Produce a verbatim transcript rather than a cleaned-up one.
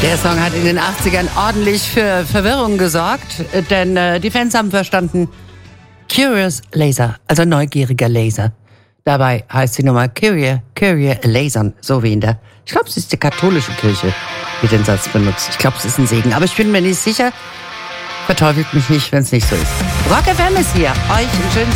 Der Song hat in den achtzigern ordentlich für Verwirrung gesorgt, denn äh, die Fans haben verstanden, Curious Laser, also neugieriger Laser. Dabei heißt die Nummer Kyrie, Kyrie Eleison, so wie in der, ich glaube, es ist die katholische Kirche, die den Satz benutzt. Ich glaube, es ist ein Segen, aber ich bin mir nicht sicher. Verteufelt mich nicht, wenn es nicht so ist. Rock F M ist hier. Euch einen schönen